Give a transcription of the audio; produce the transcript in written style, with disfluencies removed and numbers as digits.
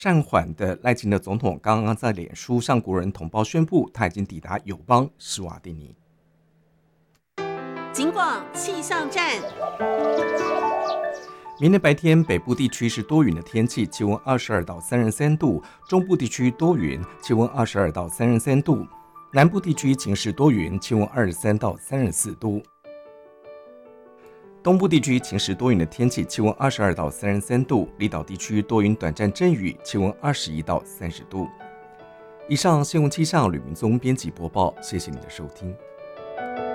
暂缓的赖清德总统刚刚在脸书向国人同胞宣布，他已经抵达友邦施瓦蒂尼。 警广气象站。 明天白天北部地区是多云的天气，气温22到33度；中部地区多云，气温22到33度；南部地区晴时多云，气温23到34度。东部地区晴时多云的天气，气温22到33度；离岛地区多云短暂阵雨，气温21到30度。以上新闻气象，吕明宗编辑播报，谢谢你的收听。